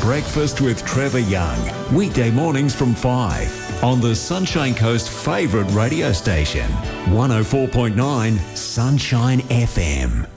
Breakfast with Trevor Young. Weekday mornings from 5 on the Sunshine Coast favourite radio station, 104.9 Sunshine FM.